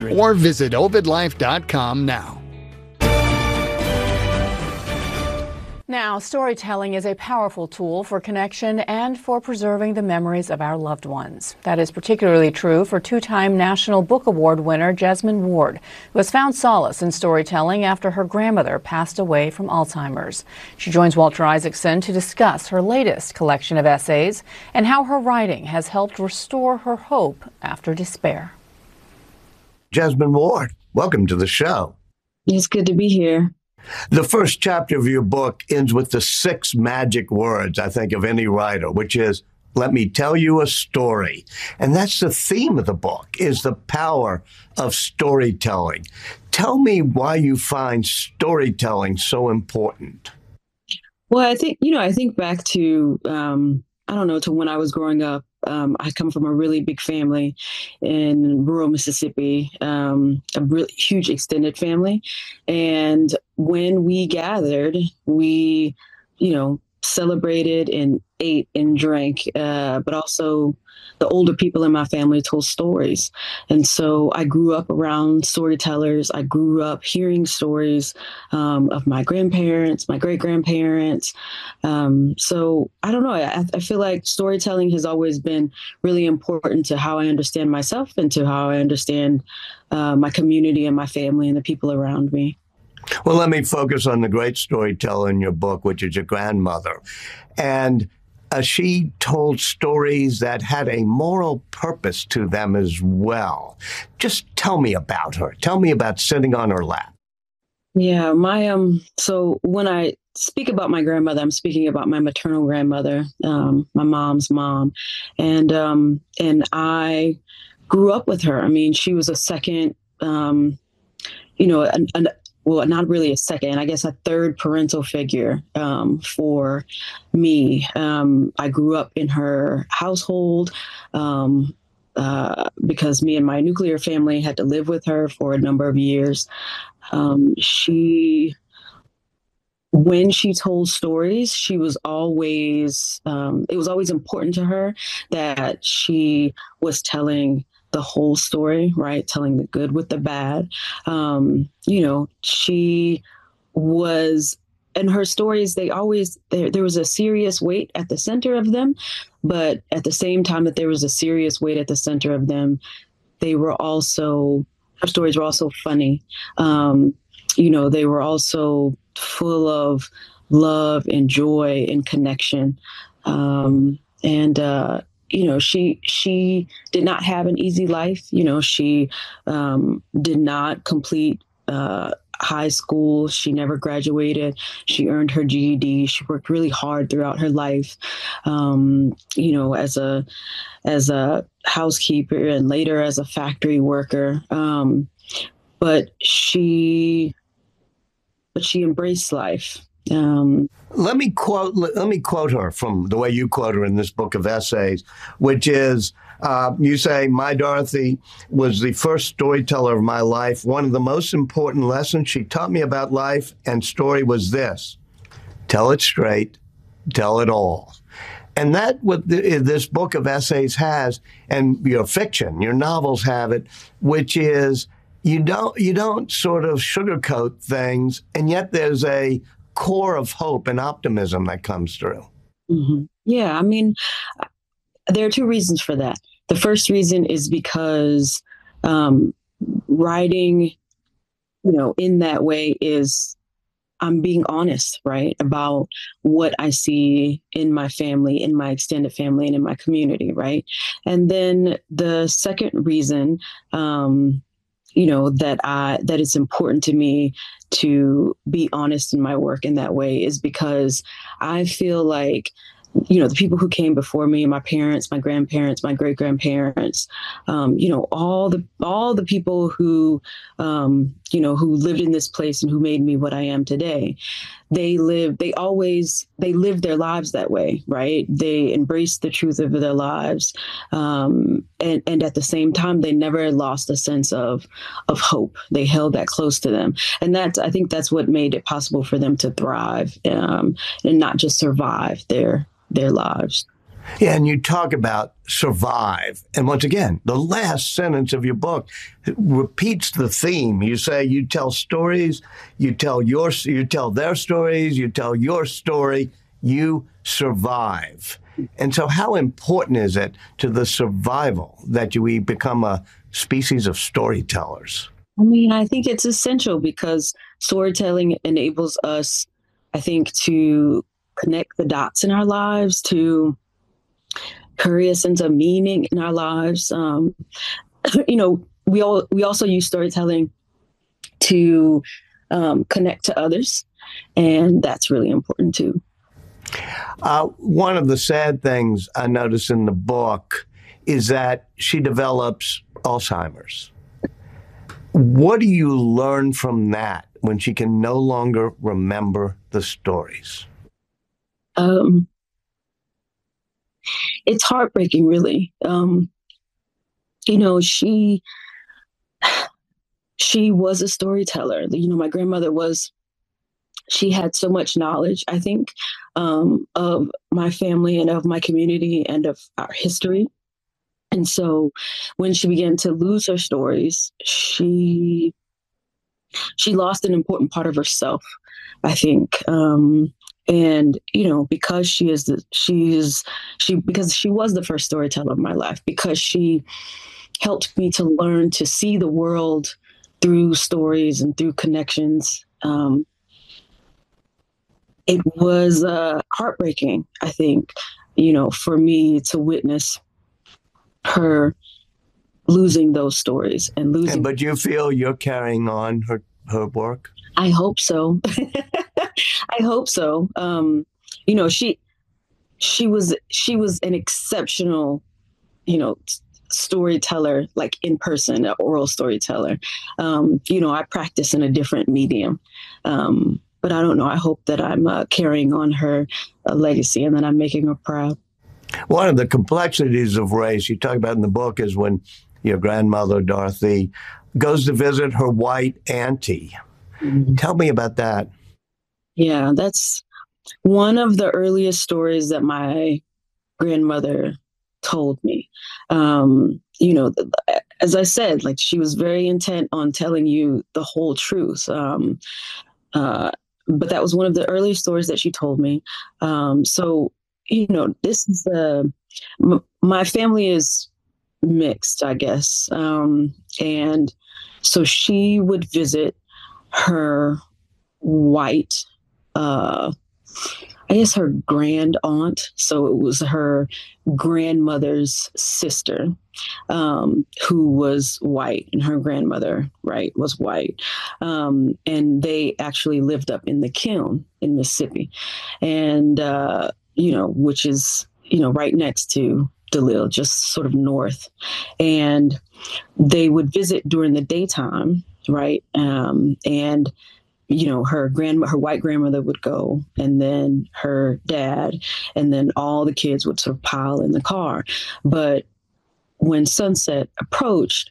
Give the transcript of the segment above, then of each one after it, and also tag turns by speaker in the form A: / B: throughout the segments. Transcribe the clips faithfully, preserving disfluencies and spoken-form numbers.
A: or visit ovid life dot com now.
B: Now, storytelling is a powerful tool for connection and for preserving the memories of our loved ones. That is particularly true for two-time National Book Award winner Jesmyn Ward, who has found solace in storytelling after her grandmother passed away from Alzheimer's. She joins Walter Isaacson to discuss her latest collection of essays and how her writing has helped restore her hope after despair.
C: Jesmyn Ward, welcome to the show.
D: It's good to be here.
C: The first chapter of your book ends with the six magic words, I think, of any writer, which is, let me tell you a story. And that's the theme of the book, is the power of storytelling. Tell me why you find storytelling so important.
D: Well, I think, you know, I think back to, um, I don't know, to when I was growing up. Um, I come from a really big family in rural Mississippi, um, a really huge extended family. And when we gathered, we, you know, celebrated and ate and drank, uh, but also the older people in my family told stories. And so I grew up around storytellers. I grew up hearing stories um, of my grandparents, my great grandparents. Um, so I don't know. I, I feel like storytelling has always been really important to how I understand myself and to how I understand uh, my community and my family and the people around me.
C: Well, let me focus on the great storyteller in your book, which is your grandmother. And uh, she told stories that had a moral purpose to them as well. Just tell me about her. Tell me about sitting on her lap.
D: Yeah, my um. So when I speak about my grandmother, I'm speaking about my maternal grandmother, um, my mom's mom, and um, and I grew up with her. I mean, she was a second, um, you know, an, an well, not really a second, I guess a third parental figure um, for me. Um, I grew up in her household um, uh, because me and my nuclear family had to live with her for a number of years. Um, she, when she told stories, she was always, um, it was always important to her that she was telling the whole story, right? Telling the good with the bad. Um, you know, she was, and her stories, they always, there, there was a serious weight at the center of them, but at the same time that there was a serious weight at the center of them, they were also, her stories were also funny. Um, you know, they were also full of love and joy and connection. Um, and, uh, You know, she she did not have an easy life. You know, she um, did not complete uh, high school. She never graduated. She earned her G E D. She worked really hard throughout her life. Um, you know, as a as a housekeeper and later as a factory worker. Um, but she but she embraced life. Um,
C: let me quote. Let me quote her from the way you quote her in this book of essays, which is, uh, you say, "My Dorothy was the first storyteller of my life. One of the most important lessons she taught me about life and story was this: tell it straight, tell it all." And that what the, this book of essays has, and your fiction, your novels have it, which is you don't you don't sort of sugarcoat things, and yet there's a core of hope and optimism that comes through.
D: Mm-hmm. Yeah, I mean, there are two reasons for that. The first reason is because um, writing, you know, in that way is I'm being honest, right, about what I see in my family, in my extended family, and in my community, right? And then the second reason, um, you know, that I that it's important to me to be honest in my work in that way is because I feel like, you know, the people who came before me, my parents, my grandparents, my great grandparents, um, you know, all the all the people who, um, you know, who lived in this place and who made me what I am today. They live, they always, they lived their lives that way, right? They embraced the truth of their lives. Um, and, and at the same time, they never lost a sense of, of hope. They held that close to them. And that's, I think that's what made it possible for them to thrive um, and not just survive their, their lives.
C: Yeah, and you talk about survive. And once again, the last sentence of your book repeats the theme. You say you tell stories, you tell your, you tell their stories, you tell your story, you survive. And so how important is it to the survival that we become a species of storytellers?
D: I mean, I think it's essential because storytelling enables us, I think, to connect the dots in our lives, to create a sense of meaning in our lives. Um, you know, we all we also use storytelling to um, connect to others, and that's really important too.
C: Uh, one of the sad things I notice in the book is that she develops Alzheimer's. What do you learn from that when she can no longer remember the stories?
D: Um, it's heartbreaking, really. Um, you know, she she was a storyteller. You know, my grandmother was. She had so much knowledge, I think, um, of my family and of my community and of our history. And so when she began to lose her stories, she she lost an important part of herself, I think. Um, and, you know, because she is the she is she because she was the first storyteller of my life, because she helped me to learn to see the world through stories and through connections. Um, It was uh, heartbreaking, I think, you know, for me to witness her losing those stories and losing.
C: And, but you feel you're carrying on her, her work?
D: I hope so. I hope so. Um, you know, she she was she was an exceptional, you know, storyteller, like in person, an oral storyteller. Um, you know, I practice in a different medium. Um, But I don't know. I hope that I'm uh, carrying on her uh, legacy and that I'm making her proud.
C: One of the complexities of race you talk about in the book is when your grandmother, Dorothy, goes to visit her white auntie. Mm-hmm. Tell me about that.
D: Yeah, that's one of the earliest stories that my grandmother told me. Um, you know, as I said, like she was very intent on telling you the whole truth. Um, uh, But that was one of the earliest stories that she told me. Um, so, you know, this is the, m- my family is mixed, I guess. Um, and so she would visit her white, uh, I guess her grand aunt. So it was her grandmother's sister, um, who was white, and her grandmother, right, was white. Um, and they actually lived up in the Kiln in Mississippi, and, uh, you know, which is, you know, right next to DeLisle, just sort of north. And they would visit during the daytime, right? Um, and you know, her grandma, her white grandmother would go, and then her dad, and then all the kids would sort of pile in the car. But when sunset approached,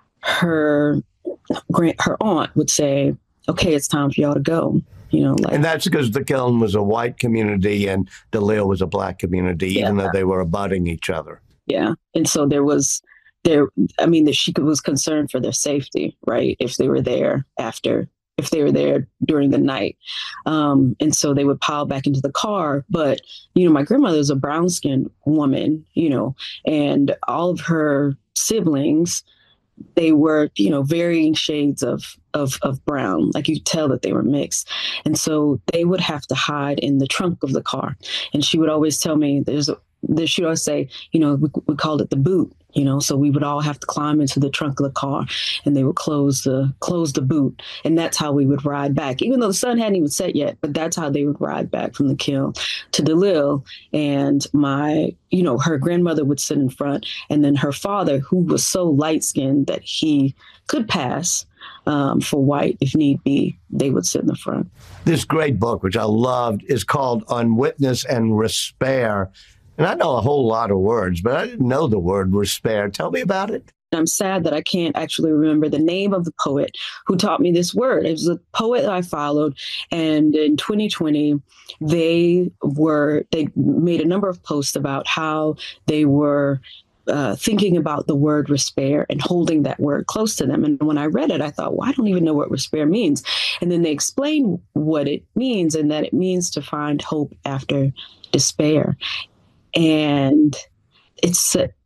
D: her grand, her aunt would say, "Okay, it's time for y'all to go." You know, like,
C: and that's because the Kiln was a white community and DeLisle was a black community, yeah. Even though they were abutting each other.
D: Yeah, and so there was there. I mean, that she was concerned for their safety, right? If they were there after. if they were there during the night. Um, and so they would pile back into the car. But, you know, my grandmother was a brown skinned woman, you know, and all of her siblings, they were, you know, varying shades of, of, of brown. Like you could tell that they were mixed. And so they would have to hide in the trunk of the car. And she would always tell me there's a, there, she'd always say, you know, we, we called it the boot. You know, so we would all have to climb into the trunk of the car, and they would close the close the boot, and that's how we would ride back. Even though the sun hadn't even set yet, but that's how they would ride back from the Kiln to DeLisle. And my, you know, her grandmother would sit in front, and then her father, who was so light skinned that he could pass um, for white if need be, they would sit in the front.
C: This great book, which I loved, is called On Witness and Respair. And I know a whole lot of words, but I didn't know the word respair. Tell me about it.
D: I'm sad that I can't actually remember the name of the poet who taught me this word. It was a poet that I followed. And in twenty twenty, they were, they made a number of posts about how they were uh, thinking about the word despair and holding that word close to them. And when I read it, I thought, well, I don't even know what despair means. And then they explained what it means, and that it means to find hope after despair. And it's, uh,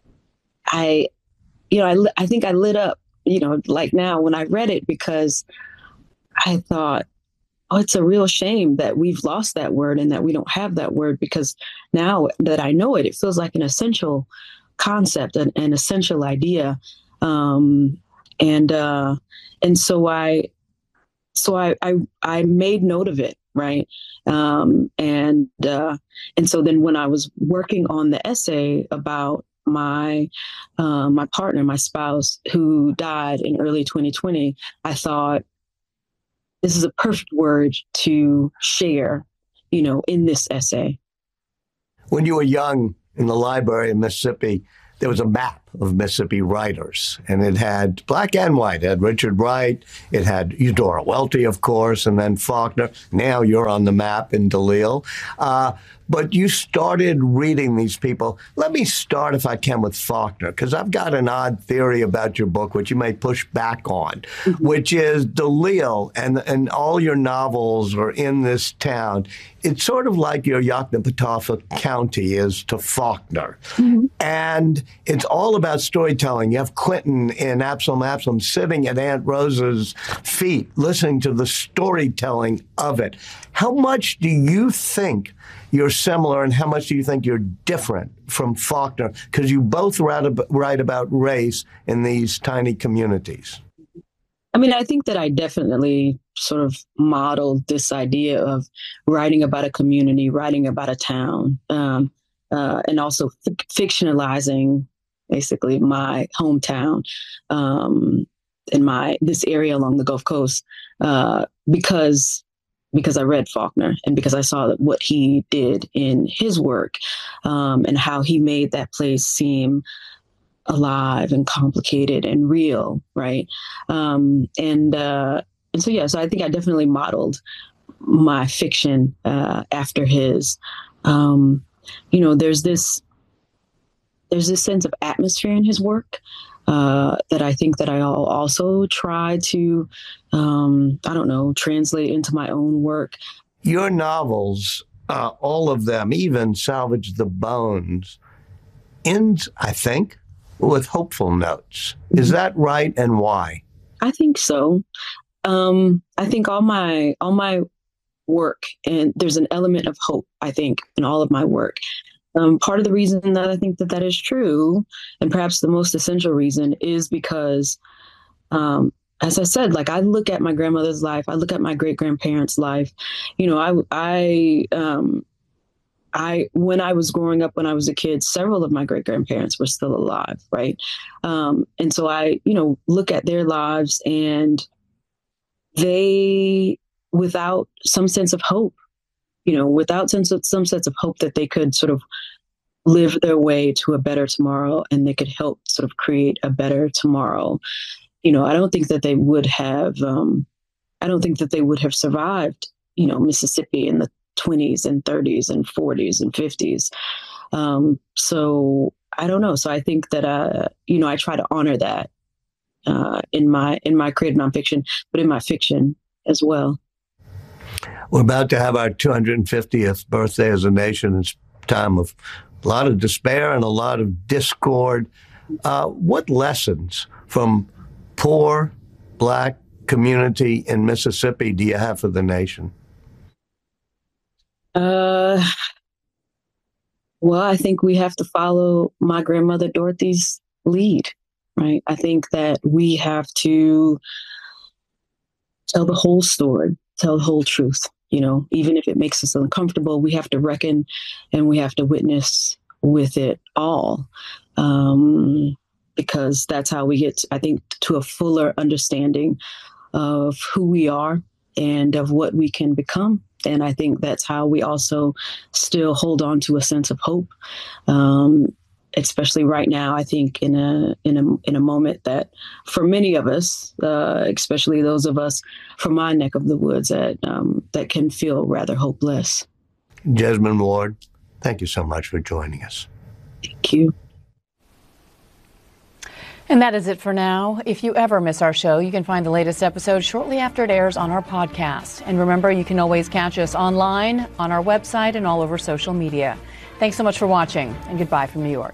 D: I, you know, I, I think I lit up, you know, like now when I read it, because I thought, oh, it's a real shame that we've lost that word and that we don't have that word, because now that I know it, it feels like an essential concept, an, an essential idea. Um, and, uh, and so I, so I, I, I made note of it. Right. Um, and, uh, and so then when I was working on the essay about my uh, my partner, my spouse, who died in early twenty twenty, I thought this is a perfect word to share, you know, in this essay.
C: When you were young in the library in Mississippi, there was a map of Mississippi writers, and it had black and white. It had Richard Wright, it had Eudora Welty, of course, and then Faulkner. Now you're on the map in DeLisle. Uh, but you started reading these people. Let me start, if I can, with Faulkner, because I've got an odd theory about your book, which you may push back on, mm-hmm. which is DeLisle, and, and all your novels are in this town. It's sort of like your Yoknapatawpha County is to Faulkner. Mm-hmm. And it's all about storytelling. You have Quentin in Absalom, Absalom sitting at Aunt Rosa's feet, listening to the storytelling of it. How much do you think you're similar, and how much do you think you're different from Faulkner? Because you both write about, write about race in these tiny communities.
D: I mean, I think that I definitely sort of modeled this idea of writing about a community, writing about a town, um, uh, and also f- fictionalizing basically my hometown um, in my this area along the Gulf Coast, uh, because because I read Faulkner and because I saw what he did in his work, um, and how he made that place seem alive and complicated and real, right? Um, and uh, and so yeah, so I think I definitely modeled my fiction uh, after his. Um, you know, there's this there's this sense of atmosphere in his work uh, that I think that I also try to, um, I don't know, translate into my own work.
C: Your novels, uh, all of them, even Salvage the Bones, ends, I think, with hopeful notes. Is that right, and why?
D: I think so. Um, I think all my all my work, and there's an element of hope, I think, in all of my work. Um, part of the reason that I think that that is true, and perhaps the most essential reason, is because, um, as I said, like I look at my grandmother's life, I look at my great grandparents' life. You know, I, I, um, I, when I was growing up, when I was a kid, several of my great grandparents were still alive, right? Um, and so I, you know, look at their lives, and they, without some sense of hope, you know, without sense of, some sense of hope that they could sort of live their way to a better tomorrow, and they could help sort of create a better tomorrow. You know, I don't think that they would have, um, I don't think that they would have survived, you know, Mississippi in the twenties and thirties and forties and fifties. Um, so I don't know. So I think that, uh, you know, I try to honor that uh, in my, in my creative nonfiction, but in my fiction as well.
C: We're about to have our two hundred fiftieth birthday as a nation. It's a time of a lot of despair and a lot of discord. Uh, what lessons from poor Black community in Mississippi do you have for the nation?
D: Uh, well, I think we have to follow my grandmother Dorothy's lead, right? I think that we have to tell the whole story, tell the whole truth. You know, even if it makes us uncomfortable, we have to reckon and we have to witness with it all, um, because that's how we get, I think, to a fuller understanding of who we are and of what we can become. And I think that's how we also still hold on to a sense of hope. Um, especially right now, I think in a in a in a moment that for many of us, uh, especially those of us from my neck of the woods, that um, that can feel rather hopeless.
C: Jesmyn Ward, thank you so much for joining us.
D: Thank you.
B: And that is it for now. If you ever miss our show, you can find the latest episode shortly after it airs on our podcast. And remember, you can always catch us online, on our website, and all over social media. Thanks so much for watching, and goodbye from New York.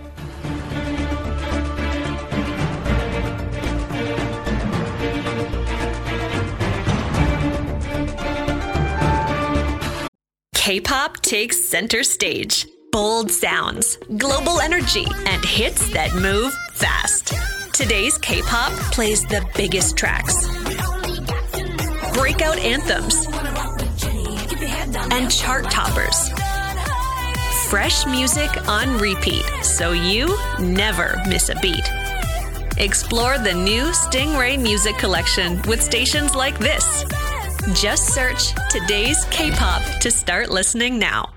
E: K-pop takes center stage. Bold sounds, global energy, and hits that move fast. Today's K-pop plays the biggest tracks, breakout anthems, and chart toppers. Fresh music on repeat, so you never miss a beat. Explore the new Stingray Music Collection with stations like this. Just search Today's K-pop to start listening now.